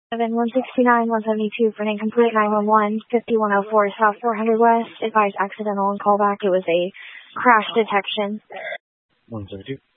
169, 172 for an incomplete 911, 5104 South 400 West, advised accidental and callback. It was a crash detection. 172.